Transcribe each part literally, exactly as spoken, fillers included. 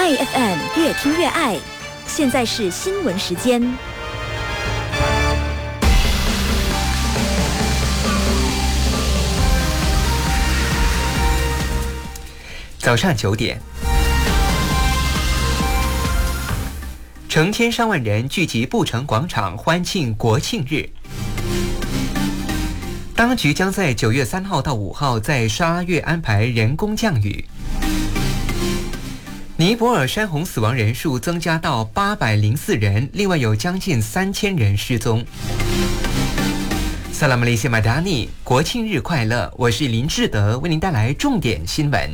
爱 F M 越听越爱，现在是新闻时间。 早上九点，成千上万人聚集布城广场欢庆国庆日。当局将在九月三号到五号在沙拉越安排人工降雨。尼泊尔山洪死亡人数增加到八百零四人，另外有将近三千人失踪。萨拉姆雷西马达尼，国庆日快乐！我是林志德，为您带来重点新闻。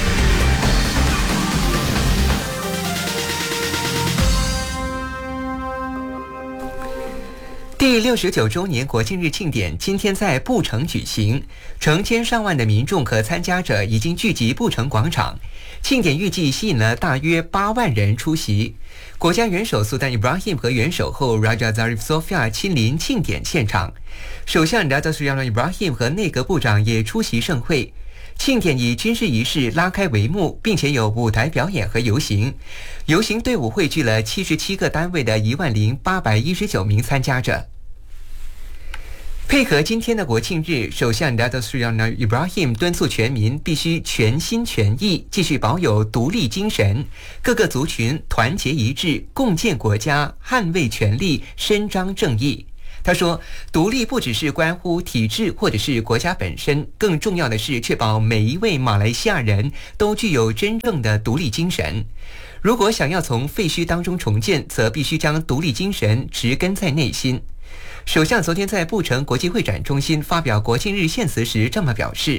第六十九周年国庆日庆典今天在布城举行，成千上万的民众和参加者已经聚集布城广场。庆典预计吸引了大约八万人出席。国家元首苏丹伊布拉欣和元首后 Raja Zarif Sofia 亲临庆典现场，首相 Datuk Seri Anwar Ibrahim 和内阁部长也出席盛会。庆典以军事仪式拉开帷幕，并且有舞台表演和游行。游行队伍汇聚了七十七个单位的一万零八百一十九名参加者。配合今天的国庆日，首相 Datuk Seri Anwar Ibrahim 敦促全民必须全心全意继续保有独立精神，各个族群团结一致，共建国家，捍卫权利，伸张正义。他说，独立不只是关乎体制或者是国家本身，更重要的是确保每一位马来西亚人都具有真正的独立精神。如果想要从废墟当中重建，则必须将独立精神植根在内心。首相昨天在布城国际会展中心发表国庆日献词时这么表示。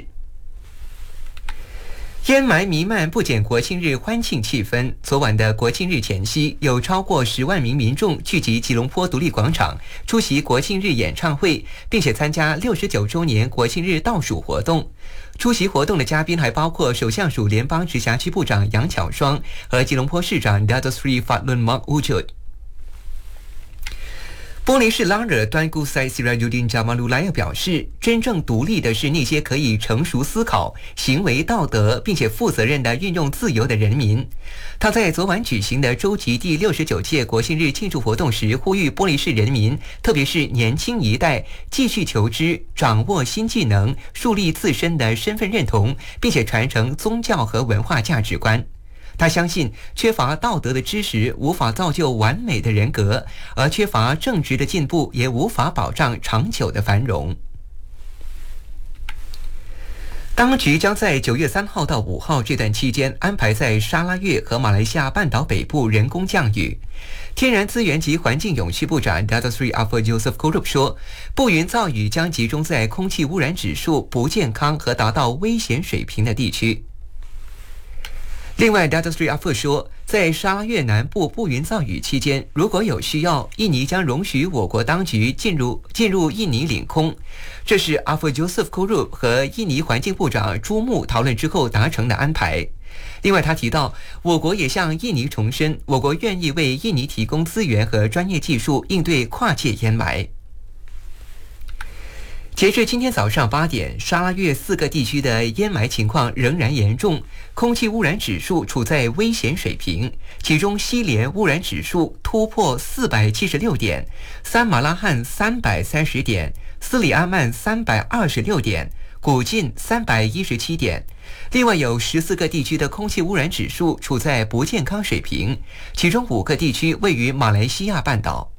烟霾弥漫，不减国庆日欢庆气氛。昨晚的国庆日前夕，有超过十万名民众聚集吉隆坡独立广场，出席国庆日演唱会，并且参加六十九周年国庆日倒数活动。出席活动的嘉宾还包括首相署联邦直辖区部长杨巧双和吉隆坡市长 Datuk Seri Fadlun Mak Wujud。玻璃市拉惹端固塞西拉尤丁加马鲁莱尔表示，真正独立的是那些可以成熟思考、行为道德并且负责任地运用自由的人民。他在昨晚举行的州级第六十九届国庆日庆祝活动时，呼吁玻璃市人民，特别是年轻一代，继续求知、掌握新技能，树立自身的身份认同，并且传承宗教和文化价值观。他相信，缺乏道德的知识无法造就完美的人格，而缺乏正直的进步也无法保障长久的繁荣。当局将在九月三号到五号这段期间安排在沙拉越和马来西亚半岛北部人工降雨。天然资源及环境永续部长 Datuk Seri Afur Joseph Korup 说，布云造雨将集中在空气污染指数不健康和达到危险水平的地区。另外 Datuk Seri Afur 说，在沙拉越南部布云造雨期间，如果有需要，印尼将容许我国当局进入进入印尼领空。这是 Afur Joseph Korup 和印尼环境部长朱木讨论之后达成的安排。另外他提到，我国也向印尼重申，我国愿意为印尼提供资源和专业技术，应对跨界烟霾。截至今天早上八点，沙拉越四个地区的烟霾情况仍然严重，空气污染指数处在危险水平，其中西莲污染指数突破四百七十六点，三马拉罕三百三十点，斯里阿曼三百二十六点，古晋三百一十七点。另外有十四个地区的空气污染指数处在不健康水平，其中五个地区位于马来西亚半岛。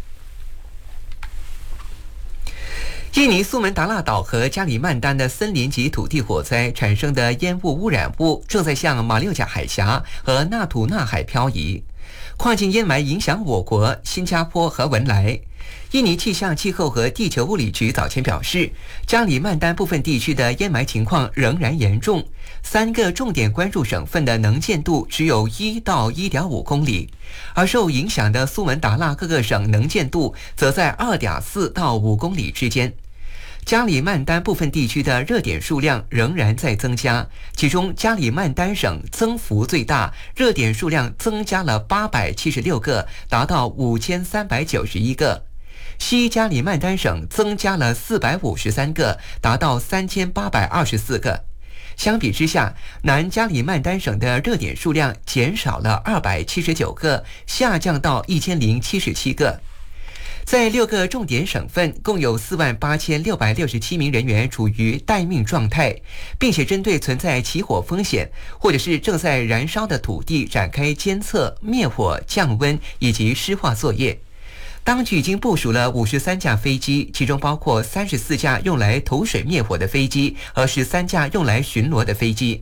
印尼苏门答腊岛和加里曼丹的森林及土地火灾产生的烟雾污染物正在向马六甲海峡和纳土纳海漂移，跨境烟霾影响我国、新加坡和文莱。印尼气象气候和地球物理局早前表示，加里曼丹部分地区的烟霾情况仍然严重，三个重点关注省份的能见度只有一到一点五公里，而受影响的苏门答腊各个省能见度则在二点四到五公里之间。加里曼丹部分地区的热点数量仍然在增加，其中加里曼丹省增幅最大，热点数量增加了八百七十六个，达到五千三百九十一个。西加里曼丹省增加了四百五十三个，达到三千八百二十四个。 相比之下，南加里曼丹省的热点数量减少了二百七十九个，下降到一千零七十七个。在六个重点省份，共有四万八千六百六十七名人员处于待命状态，并且针对存在起火风险或者是正在燃烧的土地展开监测、灭火、降温以及湿化作业。当局已经部署了五十三架飞机，其中包括三十四架用来投水灭火的飞机和十三架用来巡逻的飞机。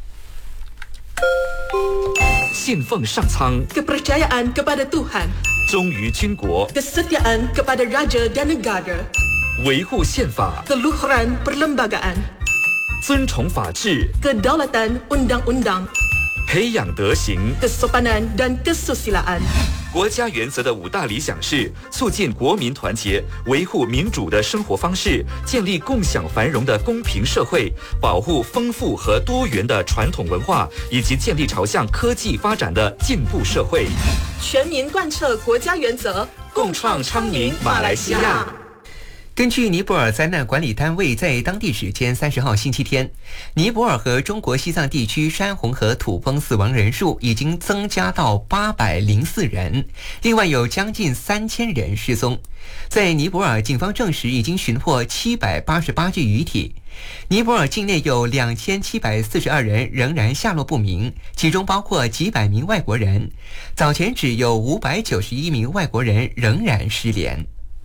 信奉上苍 kepercayaan kepada Tuhan 忠于军国 kesetiaan kepada raja dan negara 维护宪法 keluhuran perlembagaan 尊崇法治 kedaulatan undang-undang 培养德行 kesopanan dan kesusilaan 国家原则的五大理想是促进国民团结，维护民主的生活方式，建立共享繁荣的公平社会，保护丰富和多元的传统文化，以及建立朝向科技发展的进步社会。 全民贯彻国家原则， 共创昌明马来西亚。 根据尼泊尔灾难管理单位在当地时间三十号星期天，尼泊尔和中国西藏地区山洪和土崩死亡人数已经增加到八百零四人，另外有将近三千人失踪。在尼泊尔，警方证实已经寻获七百八十八具遗体。尼泊尔境内有两千七百四十二人仍然下落不明，其中包括几百名外国人。早前只有五百九十一名外国人仍然失联。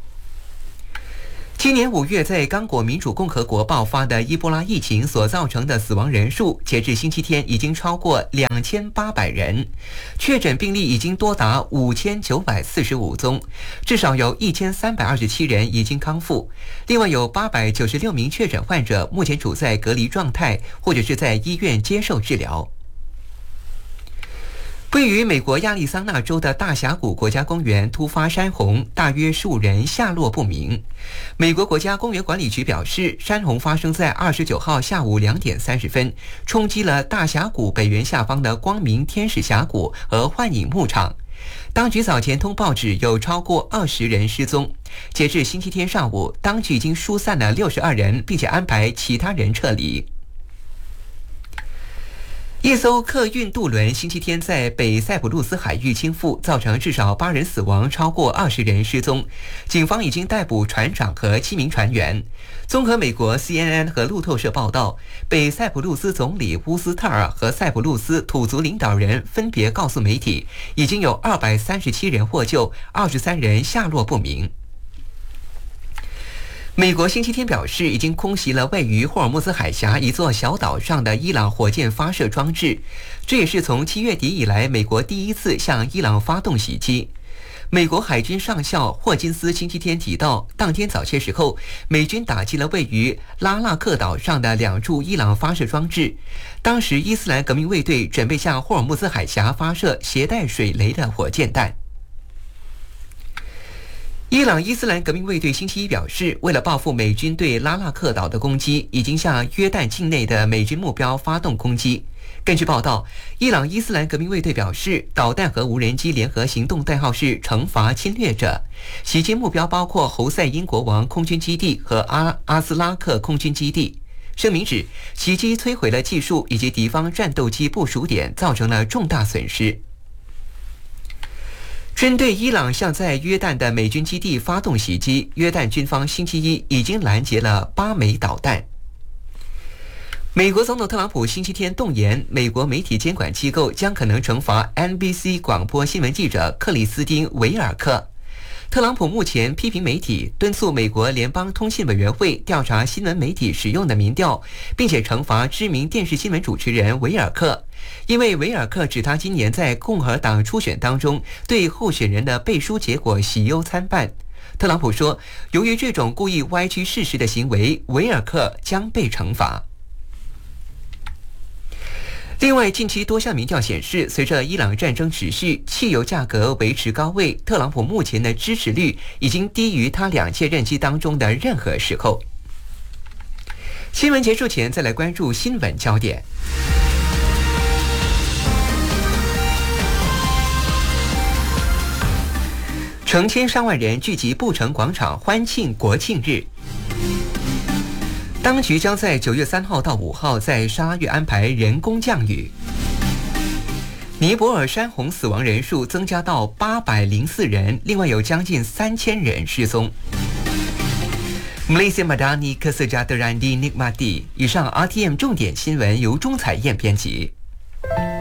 今年五月，在刚果民主共和国爆发的伊波拉疫情所造成的死亡人数，截至星期天已经超过两千八百人，确诊病例已经多达五千九百四十五宗，至少有一千三百二十七人已经康复，另外有八百九十六名确诊患者目前处在隔离状态，或者是在医院接受治疗。位于美国亚利桑那州的大峡谷国家公园突发山洪，大约数人下落不明。美国国家公园管理局表示，山洪发生在二十九号下午两点三十分，冲击了大峡谷北缘下方的光明天使峡谷和幻影牧场。当局早前通报指有超过二十人失踪。截至星期天上午，当局已经疏散了六十二人，并且安排其他人撤离。一艘客运渡轮星期天在北塞浦路斯海域倾覆，造成至少八人死亡，超过二十人失踪。警方已经逮捕船长和七名船员。综合美国 C N N 和路透社报道，北塞浦路斯总理乌斯特尔和塞浦路斯土族领导人分别告诉媒体，已经有二百三十七人获救，二十三人下落不明。美国星期天表示，已经空袭了位于霍尔木兹海峡一座小岛上的伊朗火箭发射装置，这也是从七月底以来美国第一次向伊朗发动袭击。美国海军上校霍金斯星期天提到，当天早些时候，美军打击了位于拉纳克岛上的两处伊朗发射装置。当时伊斯兰革命卫队准备向霍尔木兹海峡发射携带水雷的火箭弹。伊朗伊斯兰革命卫队星期一表示，为了报复美军对拉纳克岛的攻击，已经向约旦境内的美军目标发动攻击。根据报道，伊朗伊斯兰革命卫队表示，导弹和无人机联合行动代号是惩罚侵略者，袭击目标包括侯赛因国王空军基地和阿阿斯拉克空军基地。声明指，袭击摧毁了技术以及敌方战斗机部署点，造成了重大损失。针对伊朗向在约旦的美军基地发动袭击，约旦军方星期一已经拦截了八枚导弹。美国总统特朗普星期天动言，美国媒体监管机构将可能惩罚 N B C 广播新闻记者克里斯汀·维尔克。特朗普目前批评媒体，敦促美国联邦通信委员会调查新闻媒体使用的民调，并且惩罚知名电视新闻主持人维尔克，因为维尔克指他今年在共和党初选当中对候选人的背书结果喜忧参半。特朗普说，由于这种故意歪曲事实的行为，维尔克将被惩罚。另外，近期多项民调显示，随着伊朗战争持续，汽油价格维持高位，特朗普目前的支持率已经低于他两届任期当中的任何时候。新闻结束前，再来关注新闻焦点。成千上万人聚集布城广场欢庆国庆日。 当局将在九月三号到五号在沙月安排人工降雨。尼泊尔山洪死亡人数增加到八百零四人，另外有将近三千人失踪。Malaysia Madani Kesejahteraan di Nikmati。以上 R T M 重点新闻由钟彩燕编辑。